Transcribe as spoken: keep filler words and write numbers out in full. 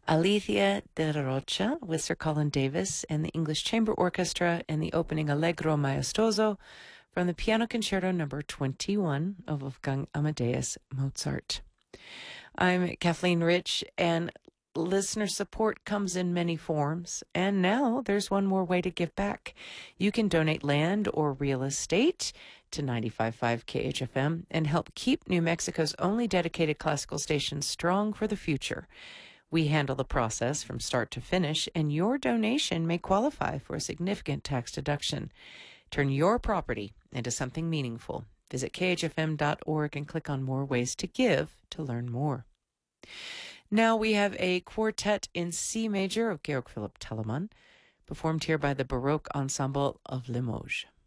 Alicia de Rocha with Sir Colin Davis and the English Chamber Orchestra and the opening Allegro Maestoso from the Piano Concerto number twenty-one of Wolfgang Amadeus Mozart. I'm Kathleen Rich, and listener support comes in many forms, and now there's one more way to give back. You can donate land or real estate to ninety-five point five K H F M and help keep New Mexico's only dedicated classical station strong for the future. We handle the process from start to finish, and your donation may qualify for a significant tax deduction. Turn your property into something meaningful. Visit K H F M dot org and click on More Ways to Give to learn more. Now we have a quartet in C major of Georg Philipp Telemann, performed here by the Baroque Ensemble of Limoges.